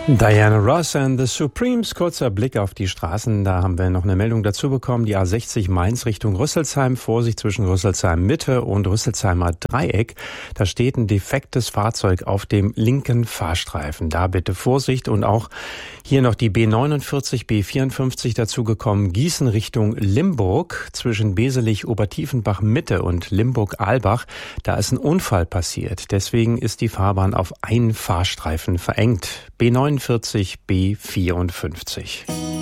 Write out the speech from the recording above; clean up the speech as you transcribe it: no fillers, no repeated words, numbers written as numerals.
Diana Ross and the Supremes, kurzer Blick auf die Straßen. Da haben wir noch eine Meldung dazu bekommen. Die A60 Mainz Richtung Rüsselsheim. Vorsicht zwischen Rüsselsheim Mitte und Rüsselsheimer Dreieck. Da steht ein defektes Fahrzeug auf dem linken Fahrstreifen. Da bitte Vorsicht. Und auch hier noch die B49, B54 dazu gekommen. Gießen Richtung Limburg zwischen Beselich, Obertiefenbach Mitte und Limburg-Aalbach. Da ist ein Unfall passiert. Deswegen ist die Fahrbahn auf einen Fahrstreifen verengt. B49, B54.